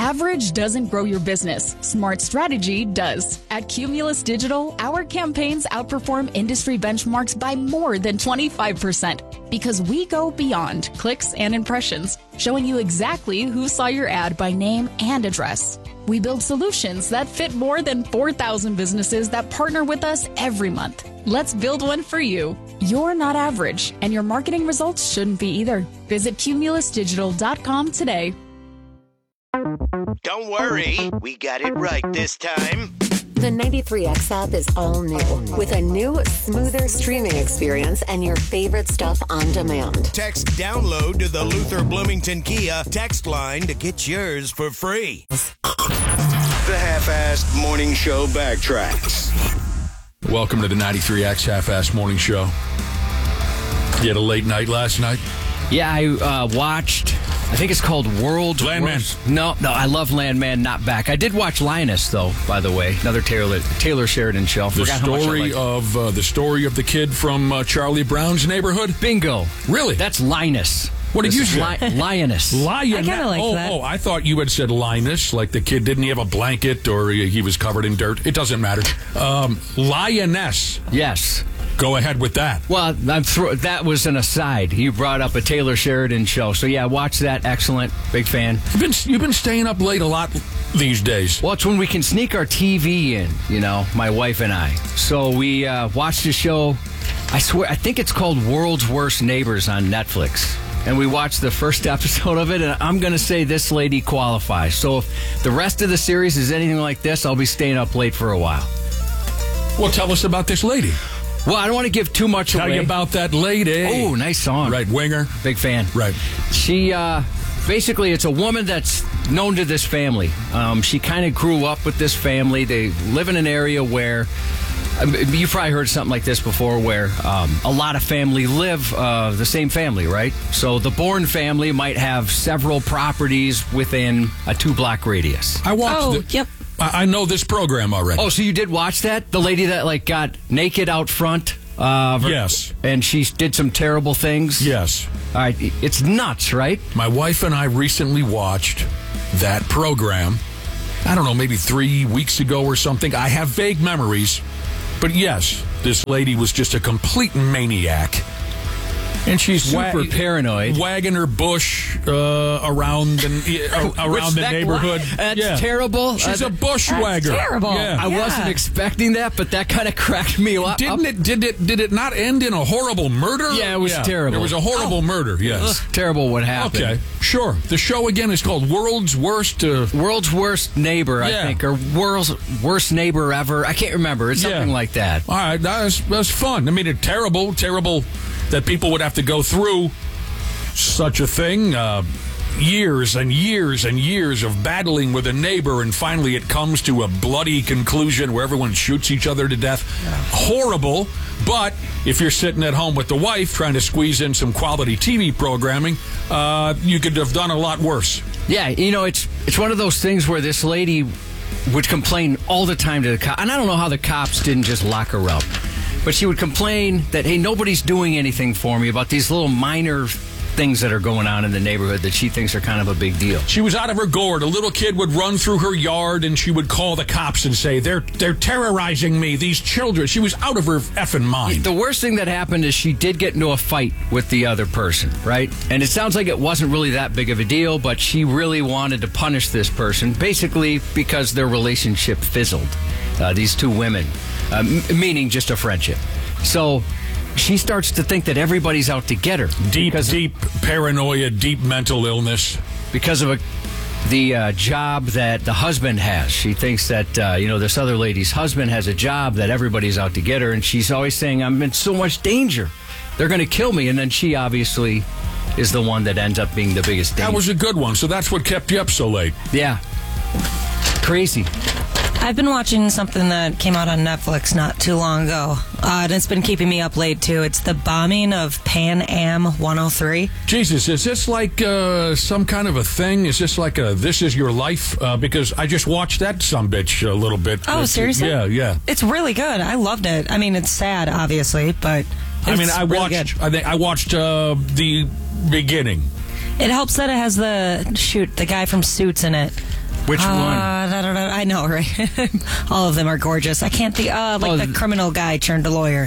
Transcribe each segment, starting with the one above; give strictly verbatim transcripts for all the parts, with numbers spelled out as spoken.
Average doesn't grow your business. Smart strategy does. At Cumulus Digital, our campaigns outperform industry benchmarks by more than twenty-five percent because we go beyond clicks and impressions, showing you exactly who saw your ad by name and address. We build solutions that fit more than four thousand businesses that partner with us every month. Let's build one for you. You're not average, and your marketing results shouldn't be either. Visit cumulus digital dot com today. Don't worry, we got it right this time. The ninety-three X app is all new, with a new, smoother streaming experience and your favorite stuff on demand. Text download to the Luther Bloomington Kia text line to get yours for free. The Half-Assed Morning Show backtracks. Welcome to the ninety-three X Half-Assed Morning Show. You had a late night last night? Yeah, I uh, watched, I think it's called World... Landman. No, no, I love Landman, not back. I did watch Linus, though, by the way. Another Taylor, Taylor Sheridan show. The Forgot how much I story liked it. of uh, the story of the kid from uh, Charlie Brown's neighborhood? Bingo. Really? That's Linus. What did This you is say? Li- Lioness. Lion. I kinda like oh, that. oh, I thought you had said Linus, like the kid didn't he have a blanket or he, he was covered in dirt. It doesn't matter. Um, Lioness. Yes. Go ahead with that. Well, I'm thro- that was an aside. You brought up a Taylor Sheridan show. So, yeah, watch that. Excellent. Big fan. You've been you've been staying up late a lot these days. Well, it's when we can sneak our T V in, you know, my wife and I. So we uh, watched the show. I swear, I think it's called World's Worst Neighbors on Netflix. And we watched the first episode of it, and I'm going to say this lady qualifies. So if the rest of the series is anything like this, I'll be staying up late for a while. Well, tell us about this lady. Well, I don't want to give too much Tell away. you about that lady. Oh, nice song. Right, Winger. Big fan. Right. She, uh, basically, it's a woman that's known to this family. Um, she kind of grew up with this family. They live in an area where, I mean, you've probably heard something like this before, where um, a lot of family live uh, the same family, right? So the Bourne family might have several properties within a two-block radius. I watched Oh, the- yep. I, I know this program already. Oh, so you did watch that? The lady that like got naked out front? Uh, ver- Yes. And she did some terrible things? Yes. All right. It's nuts, right? My wife and I recently watched that program. I don't know, maybe three weeks ago or something. I have vague memories. But yes, this lady was just a complete maniac. And she's Super wa- paranoid. wagging her bush uh, around the, uh, around the That- neighborhood. That's Yeah. terrible. She's Uh, a bushwagger. terrible. Yeah. I Yeah. wasn't expecting that, but that kind of cracked me up. Didn't it? Did it? Did it not end in a horrible murder? Yeah, it was terrible. There was a horrible murder. Yes. Ugh, terrible what happened. Okay. Sure. The show again is called World's Worst. Uh, World's Worst Neighbor, I Yeah. think, or World's Worst Neighbor Ever. I can't remember. It's something Yeah. like that. All right, that's that's fun. I mean, it's terrible, terrible that people would have to go through such a thing. Uh, years and years and years of battling with a neighbor, and finally it comes to a bloody conclusion where everyone shoots each other to death. Horrible. But if you're sitting at home with the wife trying to squeeze in some quality T V programming, uh, you could have done a lot worse. Yeah, you know, it's it's one of those things where this lady would complain all the time to the cops. And I don't know how the cops didn't just lock her up. But she would complain that, hey, nobody's doing anything for me about these little minor things that are going on in the neighborhood that she thinks are kind of a big deal. She was out of her gourd. A little kid would run through her yard, and she would call the cops and say, they're they're terrorizing me, these children. She was out of her effing mind. The worst thing that happened is she did get into a fight with the other person, right? And it sounds like it wasn't really that big of a deal, but she really wanted to punish this person, basically because their relationship fizzled. Uh, these two women, uh, m- meaning just a friendship. So she starts to think that everybody's out to get her. Deep, because, deep paranoia, deep mental illness. Because of a, the uh, job that the husband has. She thinks that, uh, you know, this other lady's husband has a job that everybody's out to get her, and she's always saying, I'm in so much danger. They're going to kill me. And then she obviously is the one that ends up being the biggest danger. That was a good one, so that's what kept you up so late. Yeah. Crazy. I've been watching something that came out on Netflix not too long ago, uh, and it's been keeping me up late, too. It's the bombing of Pan Am one oh three. Jesus, is this like uh, some kind of a thing? Is this like a This Is Your Life? Uh, because I just watched that sumbitch a little bit. Oh, Uh, seriously? Yeah, yeah. It's really good. I loved it. I mean, it's sad, obviously, but it's I mean, I really watched. good. I think I watched uh, the beginning. It helps that it has the, shoot, the guy from Suits in it. Which Uh, one? I don't know. I know, right? All of them are gorgeous. I can't think. Uh, like Oh, the th- criminal guy turned a lawyer.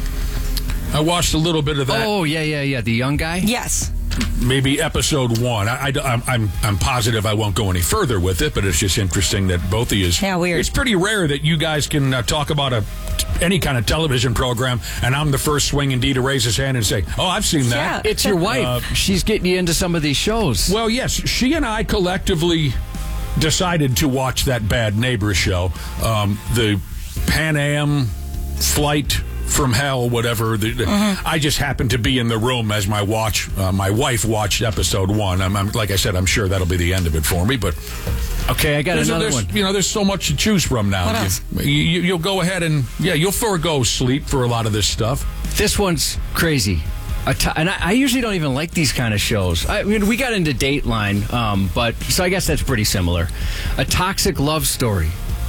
I watched a little bit of that. Oh, yeah, yeah, yeah. The young guy? Yes. Maybe episode one. I, I, I'm, I'm positive I won't go any further with it, but it's just interesting that both of you. Yeah, weird. It's pretty rare that you guys can uh, talk about a any kind of television program, and I'm the first swinging D to raise his hand and say, "Oh, I've seen that." Yeah. It's your wife. Uh, She's getting you into some of these shows. Well, yes, she and I collectively decided to watch that Bad Neighbor show, um, the Pan Am flight from hell, whatever. The, the- Mm-hmm. I just happened to be in the room as my watch, uh, my wife watched episode one. I'm, I'm like I said, I'm sure that'll be the end of it for me. But Okay, I got there's, another there's, one. you know, there's so much to choose from now. What You- else? You, you, you'll go ahead and yeah, you'll forego sleep for a lot of this stuff. This one's crazy. A to- and I, I usually don't even like these kind of shows. I mean, we got into Dateline, um, but so I guess that's pretty similar. A Toxic Love Story.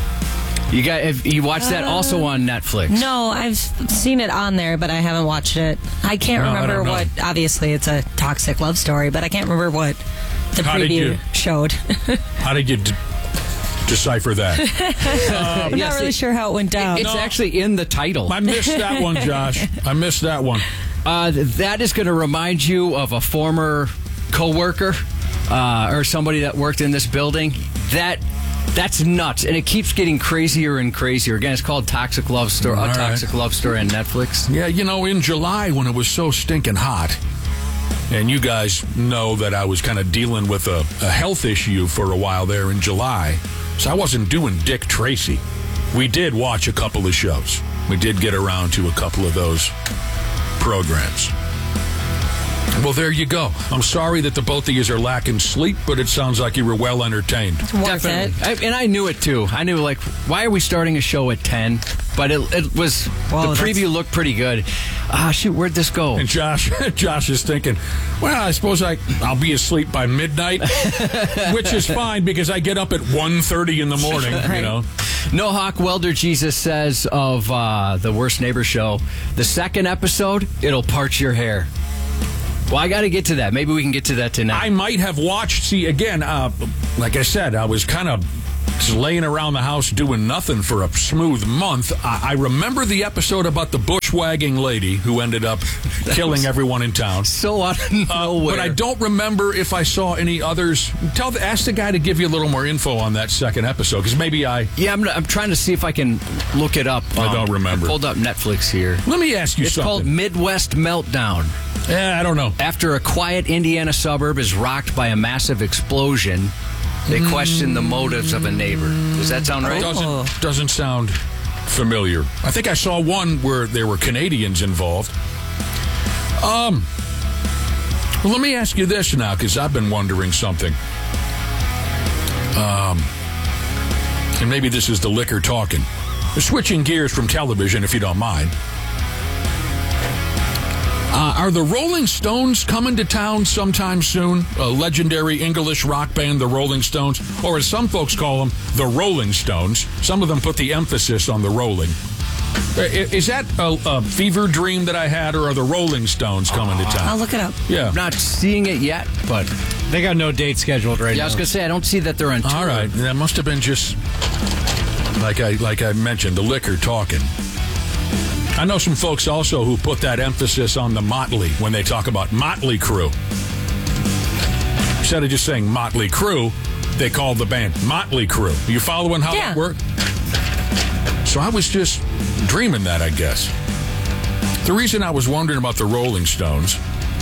You got if you watch that also on Netflix? No, I've seen it on there, but I haven't watched it. I can't No, I remember don't know. what. Obviously, it's a toxic love story, but I can't remember what the How did preview you- showed. How did you d- decipher that? I'm yes, not really it- sure how it went down. It's actually in the title. I missed that one, Josh. I missed that one. Uh, that is going to remind you of a former coworker uh, or somebody that worked in this building. That that's nuts, and it keeps getting crazier and crazier. Again, it's called Toxic Love Story. All A right. Toxic Love Story on Netflix. Yeah, you know, in July when it was so stinking hot, and you guys know that I was kind of dealing with a, a health issue for a while there in July, so I wasn't doing Dick Tracy. We did watch a couple of shows. We did get around to a couple of those programs. Well, there you go. I'm sorry that the both of you are lacking sleep, but it sounds like you were well entertained. It's worth Definitely. it. I, and I knew it too. I knew, like, why are we starting a show at ten? But it, it was, Whoa, the preview that's- looked pretty good. Ah, shoot, where'd this go? And Josh, Josh is thinking, well, I suppose I, I'll be asleep by midnight, which is fine because I get up at one thirty in the morning, you know. No Hawk Welder Jesus says of uh, the Worst Neighbor show, the second episode, it'll part your hair. Well, I got to get to that. Maybe we can get to that tonight. I might have watched, see, again, uh, like I said, I was kind of just laying around the house doing nothing for a smooth month. I, I remember the episode about the bushwagging lady who ended up killing everyone in town. so out of Uh, nowhere. but I don't remember if I saw any others. Tell the, ask the guy to give you a little more info on that second episode, because maybe I... Yeah, I'm, I'm trying to see if I can look it up. I don't remember. I pulled up Netflix here. Let me ask you It's something. called Midwest Meltdown. Yeah, I don't know. After a quiet Indiana suburb is rocked by a massive explosion, they question the motives of a neighbor. Does that sound right? Doesn't, doesn't sound familiar. I think I saw one where there were Canadians involved. Um, well, let me ask you this now, because I've been wondering something. Um, and maybe this is the liquor talking. Switching gears from television, if you don't mind. Uh, are the Rolling Stones coming to town sometime soon? A legendary English rock band, the Rolling Stones, or as some folks call them, the Rolling Stones. Some of them put the emphasis on the rolling. Uh, i- Is that a, a fever dream that I had, or are the Rolling Stones coming to I'll town? look it up. Yeah. I'm not seeing it yet, but They got no date scheduled right yeah, I was now. going to say, I don't see that they're on tour. All right. That must have been just, like I, like I mentioned, the liquor talking. I know some folks also who put that emphasis on the Motley when they talk about Motley Crue. Instead of just saying Motley Crue, they called the band Motley Crue. Are you following how Yeah. that worked? So I was just dreaming that, I guess. The reason I was wondering about the Rolling Stones,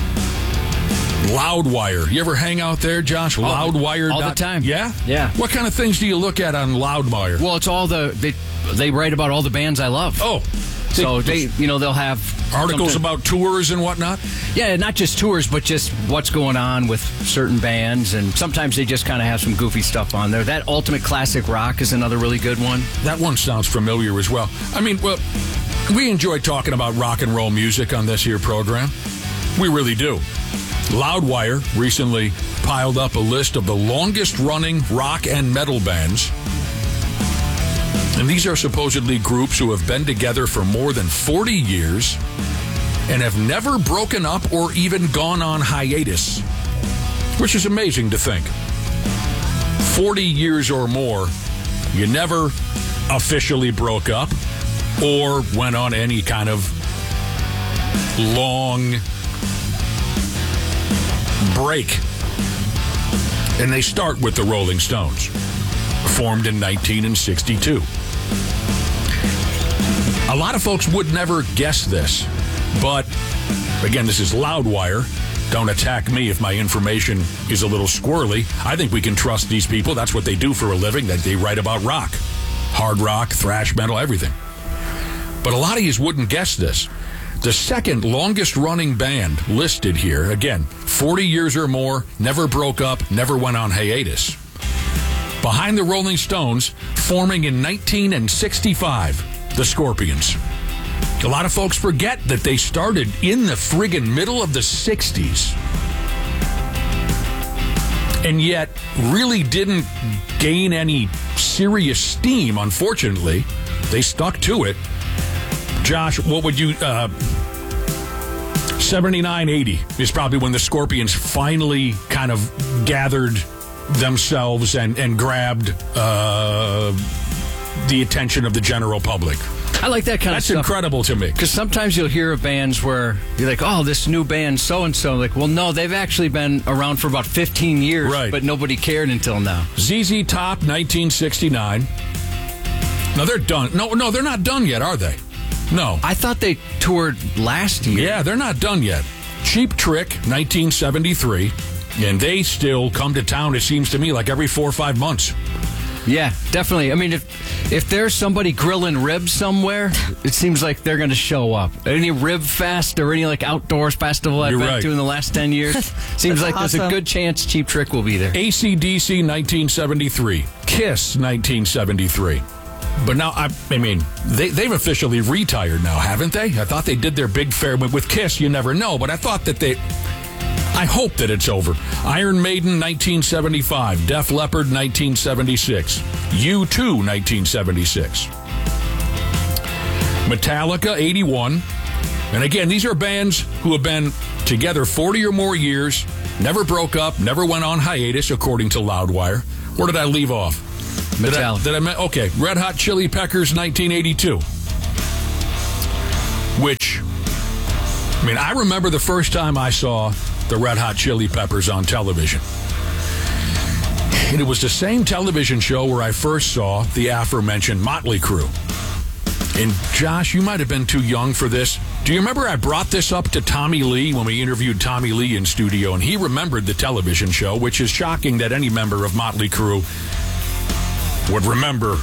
Loudwire. You ever hang out there, Josh? Loudwire. all the time. Yeah? Yeah. What kind of things do you look at on Loudwire? Well, it's all the, they, they write about all the bands I love. Oh. So they, you know, they'll have Articles something- about tours and whatnot? Yeah, not just tours, but just what's going on with certain bands, and sometimes they just kind of have some goofy stuff on there. That Ultimate Classic Rock is another really good one. That one sounds familiar as well. I mean, well, we enjoy talking about rock and roll music on this here program. We really do. Loudwire recently piled up a list of the longest running rock and metal bands. And these are supposedly groups who have been together for more than forty years and have never broken up or even gone on hiatus, which is amazing to think. forty years or more, you never officially broke up or went on any kind of long break. And they start with the Rolling Stones, formed in nineteen sixty-two. A lot of folks would never guess this, but again, this is Loudwire. Don't attack me if my information is a little squirrely. I think we can trust these people. That's what they do for a living. That they write about rock, hard rock, thrash metal, everything. But a lot of you wouldn't guess this. The second longest running band listed here, again, forty years or more, never broke up, never went on hiatus. Behind the Rolling Stones, forming in nineteen sixty-five, the Scorpions. A lot of folks forget that they started in the friggin' middle of the sixties. And yet really didn't gain any serious steam, unfortunately. They stuck to it. Josh, what would you... Uh, seventy-nine, eighty is probably when the Scorpions finally kind of gathered themselves and, and grabbed uh, the attention of the general public. I like that kind That's of stuff. That's incredible to me. Because sometimes you'll hear of bands where you're like, oh, this new band so-and-so. Like, well, no, they've actually been around for about fifteen years, right, but nobody cared until now. Z Z Top, nineteen sixty-nine. No, they're done. No, no, they're not done yet, are they? No. I thought they toured last year. Yeah, they're not done yet. Cheap Trick, nineteen seventy-three. And they still come to town, it seems to me, like every four or five months. Yeah, definitely. I mean, if if there's somebody grilling ribs somewhere, it seems like they're going to show up. Any Rib Fest or any like outdoors festival I've You're been right. to in the last ten years, seems like awesome. There's a good chance Cheap Trick will be there. A C D C, nineteen seventy-three. Kiss, nineteen seventy-three. But now, I, I mean, they, they've officially retired now, haven't they? I thought they did their big fair. But with Kiss, you never know. But I thought that they... I hope that it's over. Iron Maiden, nineteen seventy-five. Def Leppard, nineteen seventy-six. U two, nineteen seventy-six. Metallica, eighty-one. And again, these are bands who have been together forty or more years, never broke up, never went on hiatus, according to Loudwire. Where did I leave off? Metallica. Did I, did I, okay, Red Hot Chili Peppers, nineteen eighty-two. Which, I mean, I remember the first time I saw the Red Hot Chili Peppers on television. And it was the same television show where I first saw the aforementioned Motley Crue. And Josh, you might have been too young for this. Do you remember I brought this up to Tommy Lee when we interviewed Tommy Lee in studio, and he remembered the television show, which is shocking that any member of Motley Crue would remember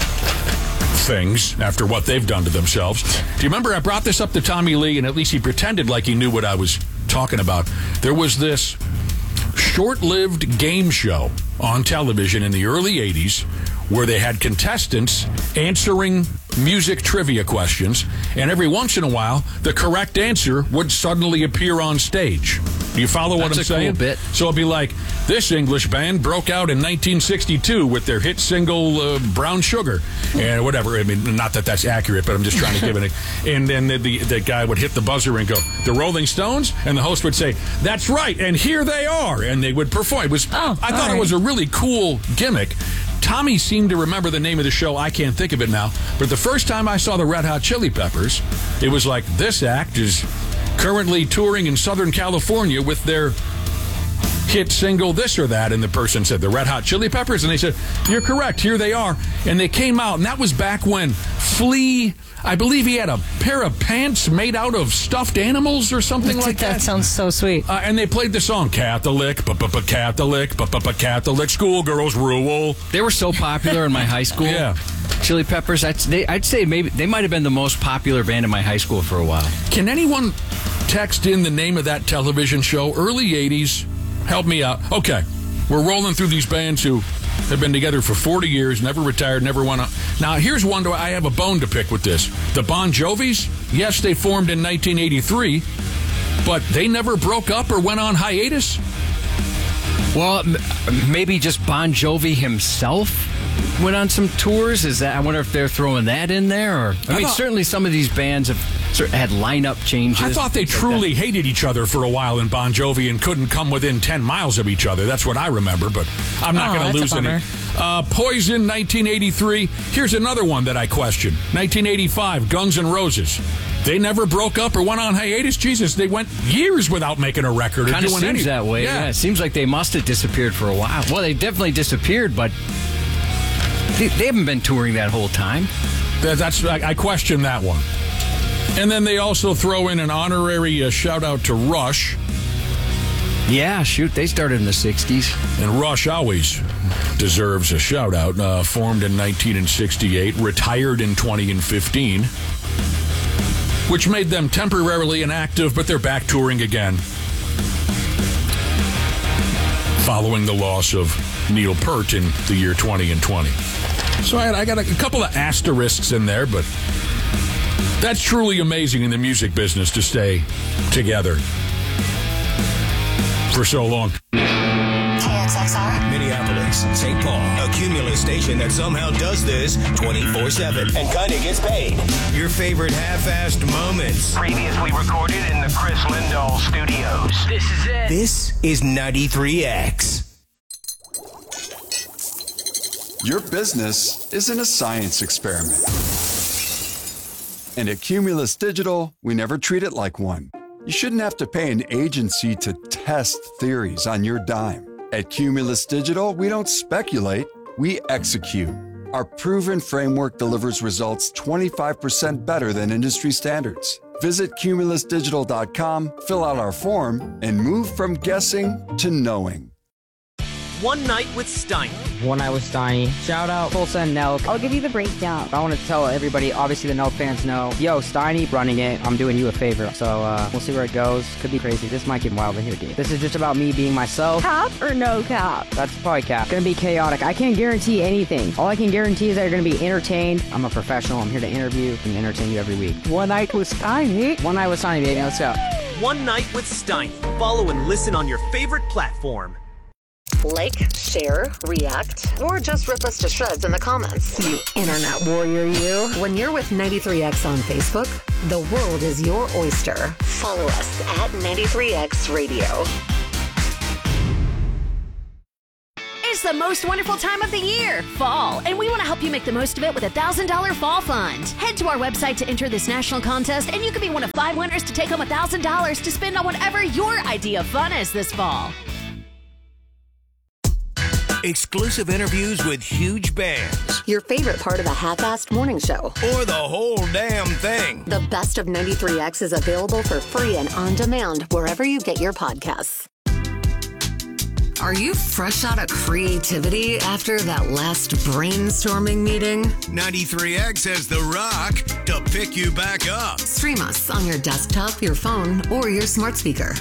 things after what they've done to themselves. Do you remember I brought this up to Tommy Lee, and at least he pretended like he knew what I was talking about? There was this short-lived game show on television in the early eighties where they had contestants answering music trivia questions, and every once in a while, the correct answer would suddenly appear on stage. Do you follow what That's I'm a cool saying? bit. So it'd be like, this English band broke out in nineteen sixty-two with their hit single, uh, Brown Sugar, and whatever. I mean, not that that's accurate, but I'm just trying to give it a... And then the, the, the guy would hit the buzzer and go, the Rolling Stones? And the host would say, that's right, and here they are. And they would perform. It was, Oh, I thought right. it was a really cool gimmick. Tommy seemed to remember the name of the show. I can't think of it now. But the first time I saw the Red Hot Chili Peppers, it was like, this act is currently touring in Southern California with their hit single this or that. And the person said, the Red Hot Chili Peppers? And they said, you're correct, here they are. And they came out, and that was back when Flea, I believe he had a pair of pants made out of stuffed animals or something like that. That sounds so sweet. Uh, and they played the song Catholic, but Catholic, but Catholic, schoolgirls rule. They were so popular in my high school. Yeah. Chili Peppers, I'd, they, I'd say maybe they might have been the most popular band in my high school for a while. Can anyone text in the name of that television show? Early eighties. Help me out. Okay. We're rolling through these bands who have been together for forty years, never retired, never went on. Now, here's one I have a bone to pick with this. The Bon Jovis, yes, they formed in nineteen eighty-three, but they never broke up or went on hiatus? Well, m- maybe just Bon Jovi himself went on some tours. Is that? I wonder if they're throwing that in there. Or I mean, thought- certainly some of these bands have sort of had lineup changes. I thought they truly like hated each other for a while in Bon Jovi and couldn't come within ten miles of each other. That's what I remember, but I'm not Oh, going to lose that's a any. bummer. Uh, Poison, nineteen eighty-three. Here's another one that I question. nineteen eighty-five, Guns N' Roses. They never broke up or went on hiatus. Jesus, they went years without making a record or Kind of doing seems anything. that way. Yeah. Yeah. It seems like they must have disappeared for a while. Well, they definitely disappeared, but they, they haven't been touring that whole time. That- That's I, I question that one. And then they also throw in an honorary uh, shout out to Rush. Yeah, shoot, they started in the sixties. And Rush always deserves a shout out. Uh, formed in nineteen sixty-eight, retired in twenty fifteen, which made them temporarily inactive, but they're back touring again following the loss of Neil Peart in the year twenty twenty. So I, I got a, a couple of asterisks in there, but that's truly amazing in the music business to stay together for so long. K X X R. Minneapolis, Saint Paul, a Cumulus station that somehow does this twenty-four seven and kind of gets paid. Your favorite half-assed moments. Previously recorded in the Chris Lindahl studios. This is it. This is ninety-three X. Your business isn't a science experiment. And at Cumulus Digital, we never treat it like one. You shouldn't have to pay an agency to test theories on your dime. At Cumulus Digital, we don't speculate, we execute. Our proven framework delivers results twenty-five percent better than industry standards. Visit cumulus digital dot com, fill out our form, and move from guessing to knowing. One Night with Steiny. One Night with Steiny. Shout out Tulsa and Nelk. I'll give you the breakdown. I want to tell everybody, obviously the Nelk fans know, yo, Steiny running it. I'm doing you a favor. So uh, we'll see where it goes. Could be crazy. This might get wild in here, dude. This is just about me being myself. Cap or no cap? That's probably cap. Gonna be chaotic. I can't guarantee anything. All I can guarantee is that you're gonna be entertained. I'm a professional. I'm here to interview and entertain you every week. One Night with Steiny. One Night with Steiny, baby. Let's go. One Night with Steiny. Follow and listen on your favorite platform. Like, share, react, or just rip us to shreds in the comments. You internet warrior, you. When you're with ninety-three X on Facebook, the world is your oyster. Follow us at ninety-three X Radio. It's the most wonderful time of the year, fall, and we want to help you make the most of it with a one thousand dollars Fall Fund. Head to our website to enter this national contest, and you could be one of five winners to take home one thousand dollars to spend on whatever your idea of fun is this fall. Exclusive interviews with huge bands. Your favorite part of a half-assed morning show. Or the whole damn thing. The best of ninety-three X is available for free and on demand wherever you get your podcasts. Are you fresh out of creativity after that last brainstorming meeting? ninety-three X has The Rock to pick you back up. Stream us on your desktop, your phone, or your smart speaker.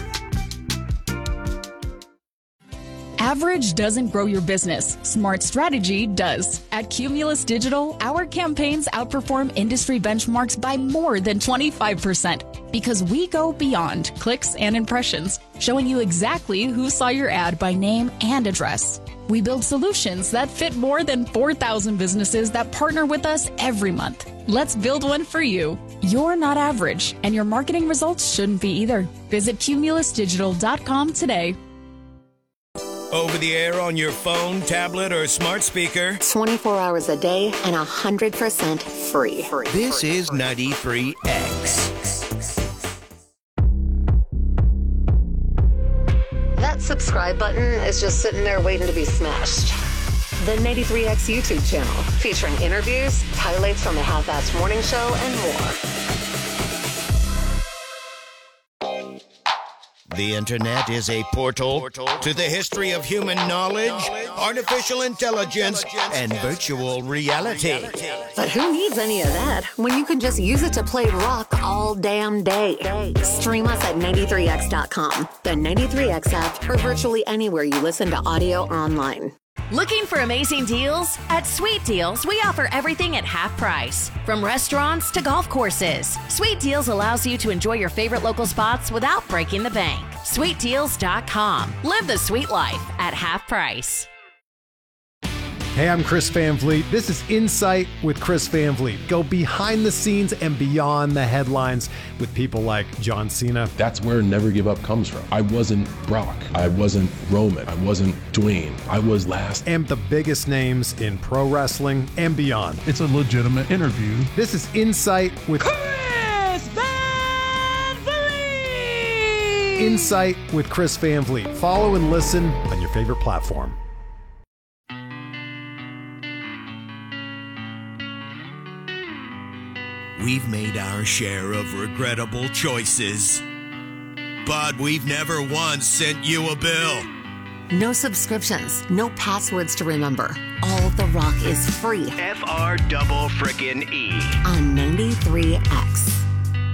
Average doesn't grow your business. Smart strategy does. At Cumulus Digital, our campaigns outperform industry benchmarks by more than twenty-five percent because we go beyond clicks and impressions, showing you exactly who saw your ad by name and address. We build solutions that fit more than four thousand businesses that partner with us every month. Let's build one for you. You're not average, and your marketing results shouldn't be either. Visit cumulus digital dot com today. Over the air on your phone, tablet, or smart speaker. twenty-four hours a day and one hundred percent free. This is ninety-three X. That subscribe button is just sitting there waiting to be smashed. The ninety-three X YouTube channel, featuring interviews, highlights from the Half-Assed Morning Show, and more. The internet is a portal to the history of human knowledge, artificial intelligence, and virtual reality. But who needs any of that when you can just use it to play rock all damn day? Stream us at ninety-three X dot com, the ninety-three X app, or virtually anywhere you listen to audio or online. Looking for amazing deals? At Sweet Deals, we offer everything at half price. From restaurants to golf courses, Sweet Deals allows you to enjoy your favorite local spots without breaking the bank. sweet deals dot com. Live the sweet life at half price. Hey, I'm Chris Van Vliet. This is Insight with Chris Van Vliet. Go behind the scenes and beyond the headlines with people like John Cena. That's where Never Give Up comes from. I wasn't Brock. I wasn't Roman. I wasn't Dwayne. I was last. And the biggest names in pro wrestling and beyond. It's a legitimate interview. This is Insight with Chris Van Vliet. Insight with Chris Van Vliet. Follow and listen on your favorite platform. We've made our share of regrettable choices, but we've never once sent you a bill. No subscriptions, no passwords to remember. All The Rock is free. F R double frickin' E. On ninety-three X.